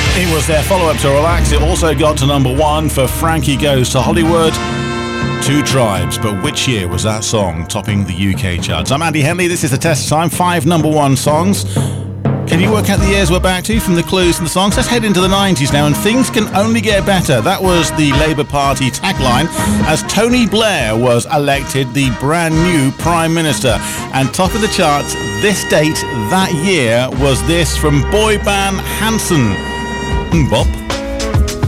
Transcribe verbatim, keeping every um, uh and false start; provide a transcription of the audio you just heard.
It was their follow-up to Relax. It also got to number one for Frankie Goes to Hollywood. Two Tribes, but which year was that song topping the U K charts? I'm Andy Henley, this is the test time. Five number one songs. Can you work out the years we're back to from the clues and the songs? Let's head into the nineties now, and things can only get better. That was the Labour Party tagline as Tony Blair was elected the brand new Prime Minister. And top of the charts this date that year was this from boy band Hanson. Bop.